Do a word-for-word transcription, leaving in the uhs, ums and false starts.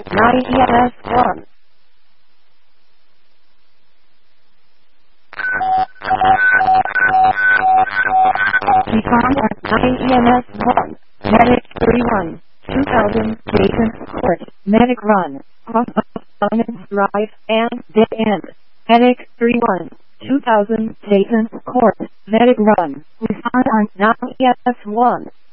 nine E M S one. Recon at nine E M S one. Medic thirty-one. two thousand, Jason Court. Medic run. Cross Summons Drive and Dead End. Medic thirty-one. two thousand, Jason Court. Medic run. Respond on nine E M S one.